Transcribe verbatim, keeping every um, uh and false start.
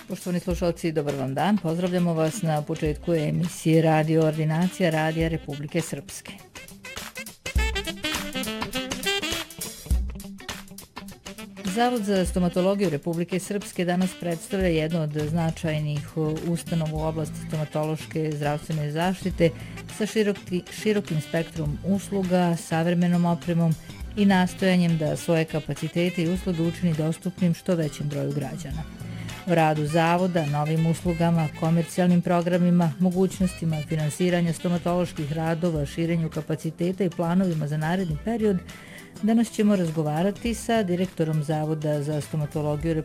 Poštovani slušalci, dobar vam dan. Pozdravljamo vas na početku emisije Radio Ordinacija Radija Republike Srpske. Zavod za stomatologiju Republike Srpske danas predstavlja jednu od značajnih ustanova u oblasti stomatološke zdravstvene zaštite sa široki, širokim spektrum usluga, savremenom opremom i nastojanjem da svoje kapacitete i usluge učini dostupnim što većem broju građana. O radu zavoda, novim uslugama, komercijalnim programima, mogućnostima finansiranja stomatoloških radova, širenju kapaciteta i planovima za naredni period danas ćemo razgovarati sa direktorom Zavoda za stomatologiju